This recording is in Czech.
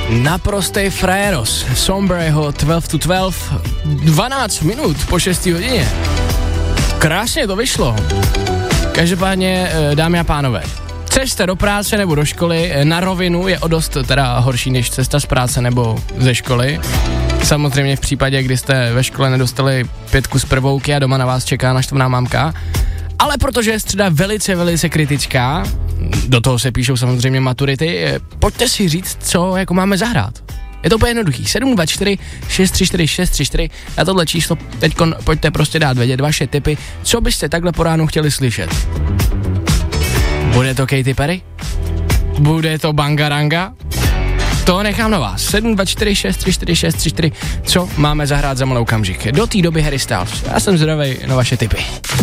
Naprostej frajeros. Sombreho 12 to 12. 12 minut po 6 hodině. Krásně to vyšlo. Každopádně, dámy a pánové, cesta do práce nebo do školy na rovinu je o dost teda horší než cesta z práce nebo ze školy. Samozřejmě v případě, kdy jste ve škole nedostali 5 z prvouky a doma na vás čeká naštvaná mamka. Ale protože je středa velice kritická, do toho se píšou samozřejmě maturity, pojďte si říct, co jako máme zahrát. Je to úplně jednoduchý. 724 634 634 a tohle číslo teďkon pojďte prostě dát vědět vaše tipy, co byste takhle po ránu chtěli slyšet. Bude to Katy Perry? Bude to Bangaranga? To nechám na vás. 724 634 634. Co máme zahrát za malou okamžik? Do té doby Harry Styles. Já jsem zvědavej na vaše tipy.